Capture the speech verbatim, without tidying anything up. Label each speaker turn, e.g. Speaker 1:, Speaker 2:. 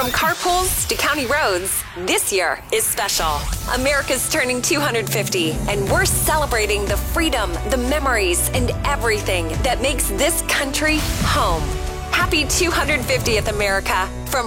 Speaker 1: From carpools to county roads, this year is special. America's turning two hundred fifty, and we're celebrating the freedom, the memories, and everything that makes this country home. Happy two hundred fiftieth, America, from